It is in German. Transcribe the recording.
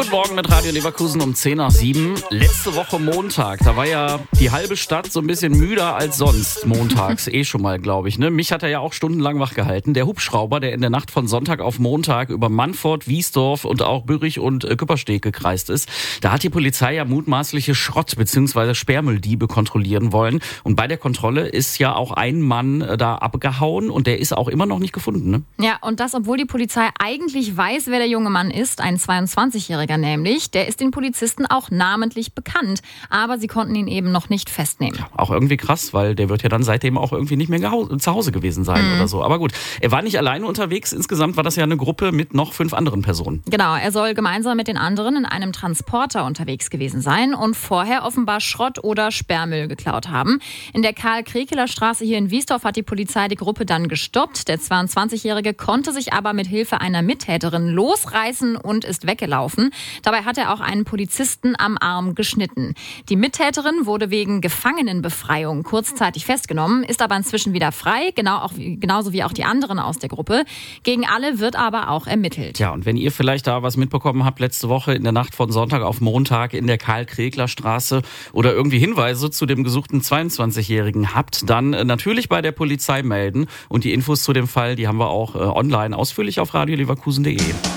Guten Morgen mit Radio Leverkusen um 10 nach 7. Letzte Woche Montag, da war ja die halbe Stadt so ein bisschen müder als sonst. Montags schon mal, glaube ich. Ne? Mich hat er ja auch stundenlang wach gehalten. Der Hubschrauber, der in der Nacht von Sonntag auf Montag über Mannfort, Wiesdorf und auch Bürich und Küppersteg gekreist ist. Da hat die Polizei ja mutmaßliche Schrott- bzw. Sperrmülldiebe kontrollieren wollen. Und bei der Kontrolle ist ja auch ein Mann da abgehauen und der ist auch immer noch nicht gefunden. Ne? Ja, und das, obwohl die Polizei eigentlich weiß, wer der junge Mann ist, ein 22-Jähriger nämlich. Der ist den Polizisten auch namentlich bekannt, aber sie konnten ihn eben noch nicht festnehmen. Ja, auch irgendwie krass, weil der wird ja dann seitdem auch irgendwie nicht mehr zu Hause gewesen sein oder so. Aber gut, er war nicht alleine unterwegs. Insgesamt war das ja eine Gruppe mit noch 5 anderen Personen. Genau, er soll gemeinsam mit den anderen in einem Transporter unterwegs gewesen sein und vorher offenbar Schrott oder Sperrmüll geklaut haben. In der Karl-Krekeler-Straße hier in Wiesdorf hat die Polizei die Gruppe dann gestoppt. Der 22-Jährige konnte sich aber mit Hilfe einer Mittäterin losreißen und ist weggelaufen. Dabei hat er auch einen Polizisten am Arm geschnitten. Die Mittäterin wurde wegen Gefangenenbefreiung kurzzeitig festgenommen, ist aber inzwischen wieder frei, genauso wie auch die anderen aus der Gruppe. Gegen alle wird aber auch ermittelt. Ja, und wenn ihr vielleicht da was mitbekommen habt letzte Woche in der Nacht von Sonntag auf Montag in der Karl-Krekeler-Straße oder irgendwie Hinweise zu dem gesuchten 22-Jährigen habt, dann natürlich bei der Polizei melden. Und die Infos zu dem Fall, die haben wir auch online ausführlich auf radioleverkusen.de.